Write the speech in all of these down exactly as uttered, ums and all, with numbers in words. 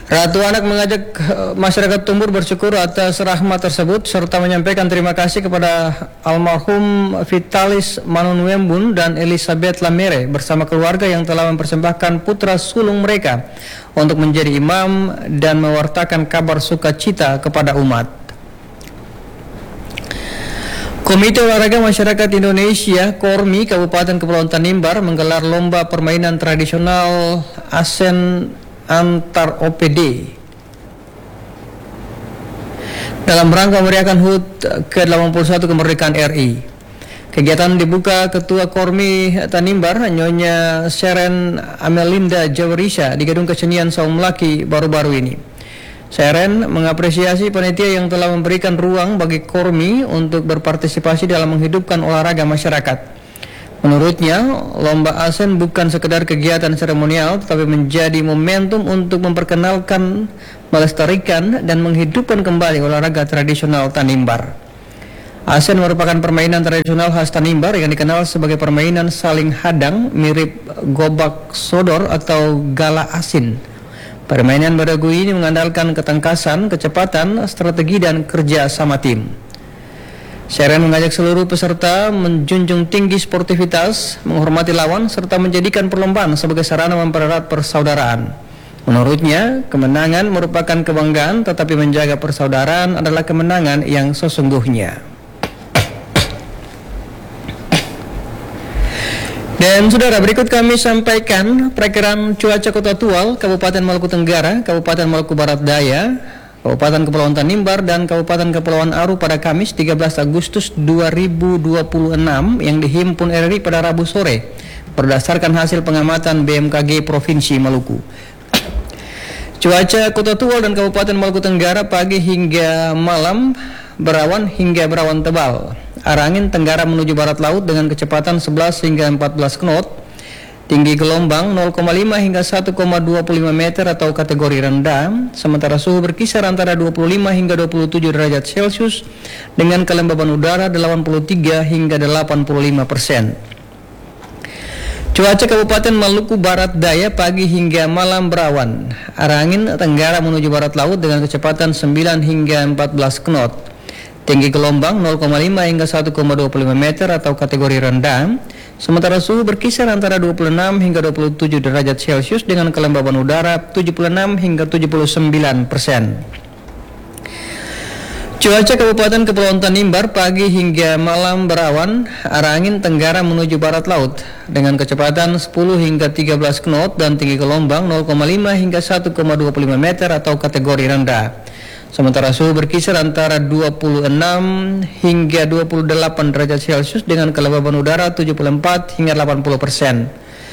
Ratu Anak mengajak masyarakat Tumbur bersyukur atas rahmat tersebut serta menyampaikan terima kasih kepada almarhum Vitalis Manunwembun dan Elizabeth Lamere bersama keluarga yang telah mempersembahkan putra sulung mereka untuk menjadi imam dan mewartakan kabar sukacita kepada umat. Komite Olahraga Masyarakat Indonesia Kormi Kabupaten Kepulauan Tanimbar menggelar lomba permainan tradisional Asen antar O P D dalam rangka meriahkan H U T ke delapan puluh satu kemerdekaan R I. Kegiatan dibuka Ketua Kormi Tanimbar Nyonya Seren Amelinda Jawarisha di Gedung Kesenian Saung Melaki baru-baru ini. Seren mengapresiasi panitia yang telah memberikan ruang bagi Kormi untuk berpartisipasi dalam menghidupkan olahraga masyarakat. Menurutnya, lomba Asen bukan sekedar kegiatan seremonial, tetapi menjadi momentum untuk memperkenalkan, melestarikan, dan menghidupkan kembali olahraga tradisional Tanimbar. Asen merupakan permainan tradisional khas Tanimbar yang dikenal sebagai permainan saling hadang, mirip gobak sodor atau gala asin. Permainan baragu ini mengandalkan ketangkasan, kecepatan, strategi, dan kerja sama tim. Seren mengajak seluruh peserta menjunjung tinggi sportivitas, menghormati lawan, serta menjadikan perlombaan sebagai sarana mempererat persaudaraan. Menurutnya, kemenangan merupakan kebanggaan, tetapi menjaga persaudaraan adalah kemenangan yang sesungguhnya. Dan saudara, berikut kami sampaikan perakiraan cuaca Kota Tual, Kabupaten Maluku Tenggara, Kabupaten Maluku Barat Daya, Kabupaten Kepulauan Tanimbar, dan Kabupaten Kepulauan Aru pada Kamis tiga belas Agustus dua ribu dua puluh enam yang dihimpun R I pada Rabu sore berdasarkan hasil pengamatan B M K G Provinsi Maluku. Cuaca Kota Tual dan Kabupaten Maluku Tenggara pagi hingga malam berawan hingga berawan tebal. Arah angin tenggara menuju barat laut dengan kecepatan sebelas hingga empat belas knot. Tinggi gelombang nol koma lima hingga satu koma dua lima meter atau kategori rendah, sementara suhu berkisar antara dua puluh lima hingga dua puluh tujuh derajat Celcius dengan kelembaban udara delapan puluh tiga hingga delapan puluh lima persen. Cuaca Kabupaten Maluku Barat Daya pagi hingga malam berawan. Arah angin tenggara menuju barat laut dengan kecepatan sembilan hingga empat belas knot. Tinggi gelombang nol koma lima hingga satu koma dua lima meter atau kategori rendah. Sementara suhu berkisar antara dua puluh enam hingga dua puluh tujuh derajat Celcius dengan kelembaban udara tujuh puluh enam hingga tujuh puluh sembilan persen. Cuaca Kabupaten Kepulauan Tanimbar pagi hingga malam berawan, arah angin tenggara menuju barat laut dengan kecepatan sepuluh hingga tiga belas knot dan tinggi gelombang nol koma lima hingga satu koma dua lima meter atau kategori rendah. Sementara suhu berkisar antara dua puluh enam hingga dua puluh delapan derajat Celcius dengan kelembaban udara tujuh puluh empat hingga delapan puluh persen.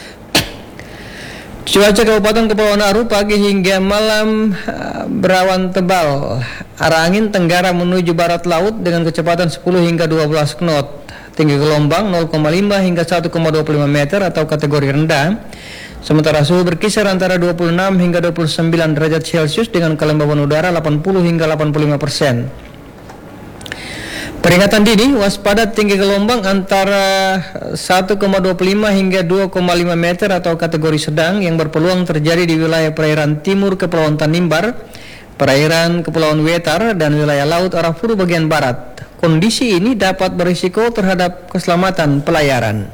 Cuaca Kabupaten Kepulauan Aru pagi hingga malam uh, berawan tebal. Arah angin tenggara menuju barat laut dengan kecepatan sepuluh hingga dua belas knot. Tinggi gelombang nol koma lima hingga satu koma dua lima meter atau kategori rendah. Sementara suhu berkisar antara dua puluh enam hingga dua puluh sembilan derajat Celcius dengan kelembaban udara delapan puluh hingga delapan puluh lima persen. Peringatan dini waspada tinggi gelombang antara satu koma dua lima hingga dua koma lima meter atau kategori sedang yang berpeluang terjadi di wilayah perairan timur Kepulauan Tanimbar, perairan Kepulauan Wetar, dan wilayah laut Arafuru bagian barat. Kondisi ini dapat berisiko terhadap keselamatan pelayaran.